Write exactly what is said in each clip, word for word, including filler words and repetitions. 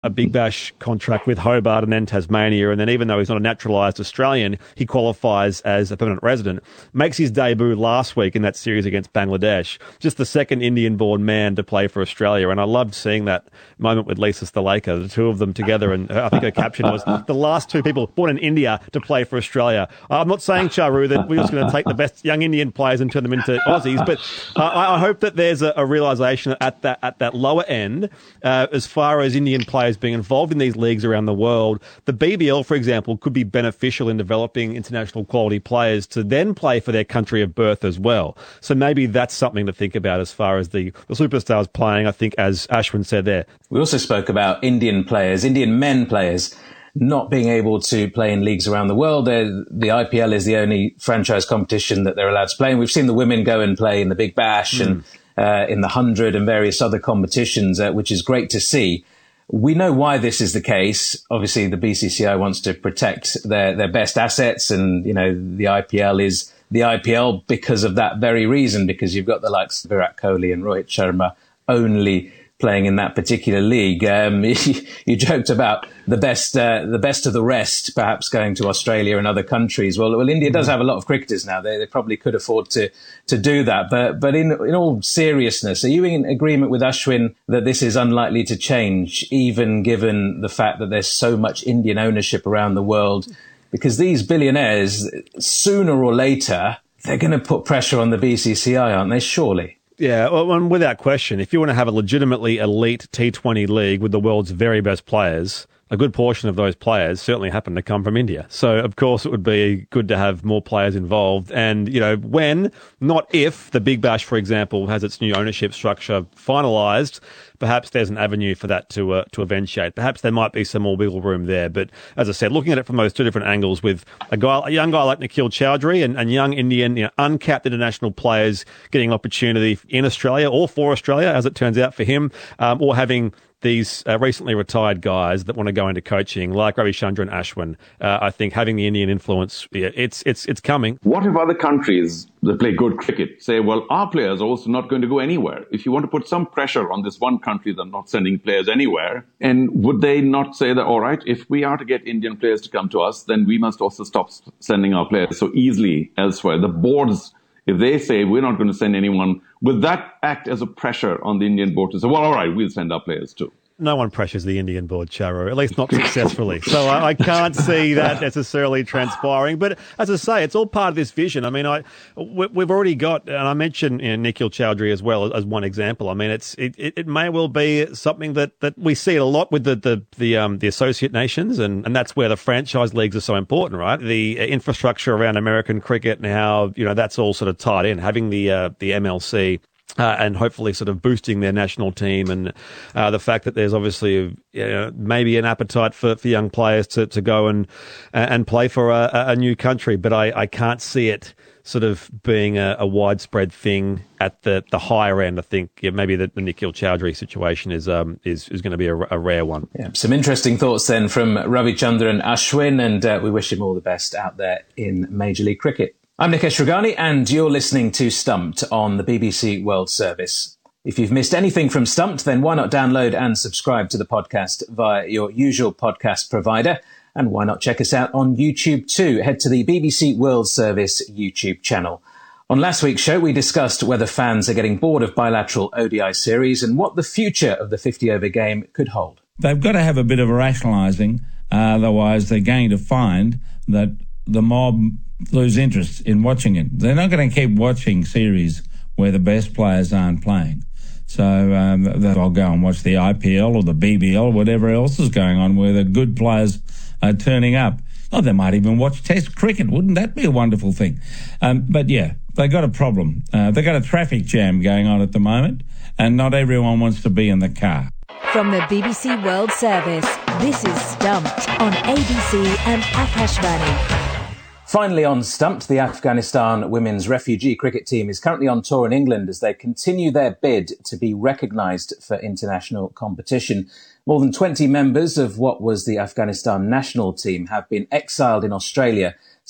a Big Bash contract with Hobart and then Tasmania, and then even though he's not a naturalised Australian, he qualifies as a permanent resident. Makes his debut last week in that series against Bangladesh. Just the second Indian-born man to play for Australia, and I loved seeing that moment with Lisa Sthalekar, the two of them together, and I think her caption was, the last two people born in India to play for Australia. I'm not saying, Charu, that we're just going to take the best young Indian players and turn them into Aussies, but uh, I, I hope that there's a, a realisation at that, at that lower end, uh, as far as Indian players being involved in these leagues around the world. The B B L, for example, could be beneficial in developing international quality players to then play for their country of birth as well. So maybe that's something to think about as far as the, the superstars playing, I think, as Ashwin said there. We also spoke about Indian players, Indian men players, not being able to play in leagues around the world. They're, the I P L is the only franchise competition that they're allowed to play in. We've seen the women go and play in the Big Bash mm. and uh, in the Hundred and various other competitions, uh, which is great to see. We know why this is the case. Obviously, the B C C I wants to protect their, their best assets. And, you know, the I P L is the I P L because of that very reason, because you've got the likes of Virat Kohli and Rohit Sharma only playing in that particular league. Um, you, you joked about the best, uh, the best of the rest, perhaps going to Australia and other countries. Well, well, India does have a lot of cricketers now. They, they probably could afford to, to do that. But, but in, in all seriousness, are you in agreement with Ashwin that this is unlikely to change, even given the fact that there's so much Indian ownership around the world? Because these billionaires, sooner or later, they're going to put pressure on the B C C I, aren't they? Surely. Yeah, well, without question, if you want to have a legitimately elite T twenty league with the world's very best players, a good portion of those players certainly happen to come from India. So, of course, it would be good to have more players involved. And, you know, when, not if, the Big Bash, for example, has its new ownership structure finalised, perhaps there's an avenue for that to uh, to eventuate. Perhaps there might be some more wiggle room there. But, as I said, looking at it from those two different angles, with a guy, a young guy like Nikhil Chowdhury and, and young Indian, you know, uncapped international players getting opportunity in Australia or for Australia, as it turns out for him, um, or having these uh, recently retired guys that want to go into coaching, like Ravichandran and Ashwin, uh, I think having the Indian influence, yeah, it's it's it's coming. What if other countries that play good cricket say, well, our players are also not going to go anywhere? If you want to put some pressure on this one country that's not sending players anywhere, and would they not say that, all right, if we are to get Indian players to come to us, then we must also stop sending our players so easily elsewhere? The boards, if they say we're not going to send anyone, would that act as a pressure on the Indian board to say, well, all right, we'll send our players too? No one pressures the Indian board, Charu, at least not successfully. So I, I can't see that necessarily transpiring. But as I say, it's all part of this vision. I mean, I we, we've already got, and I mentioned, you know, Nikhil Chowdhury as well as one example. I mean, it's it, it, it may well be something that, that we see it a lot with the the the, um, the associate nations, and, and that's where the franchise leagues are so important, right? The infrastructure around American cricket and how, you know, that's all sort of tied in. Having the uh, the M L C. Uh, and hopefully sort of boosting their national team, and uh, the fact that there's obviously, you know, maybe an appetite for, for young players to, to go and and play for a, a new country. But I, I can't see it sort of being a, a widespread thing at the, the higher end. I think yeah, maybe the, the Nikhil Chowdhury situation is um is, is going to be a, a rare one. Yeah, some interesting thoughts then from Ravichandran Ashwin, and uh, we wish him all the best out there in Major League Cricket. I'm Nikesh Ragani, and you're listening to Stumped on the B B C World Service. If you've missed anything from Stumped, then why not download and subscribe to the podcast via your usual podcast provider? And why not check us out on YouTube too? Head to the B B C World Service YouTube channel. On last week's show, we discussed whether fans are getting bored of bilateral O D I series and what the future of the fifty-over game could hold. They've got to have a bit of a rationalising, uh, otherwise they're going to find that the mob lose interest in watching it. They're not going to keep watching series where the best players aren't playing. So um, they'll go and watch the I P L or the B B L or whatever else is going on where the good players are turning up. Oh, they might even watch Test cricket. Wouldn't that be a wonderful thing? Um, but yeah, they got a problem. Uh, they got a traffic jam going on at the moment, and not everyone wants to be in the car. From the B B C World Service, this is Stumped on A B C and Akashvani. Finally on Stumped, the Afghanistan women's refugee cricket team is currently on tour in England as they continue their bid to be recognised for international competition. More than twenty members of what was the Afghanistan national team have been exiled in Australia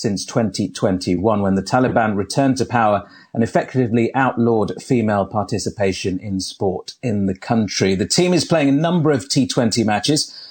since twenty twenty-one, when the Taliban returned to power and effectively outlawed female participation in sport in the country. The team is playing a number of T twenty matches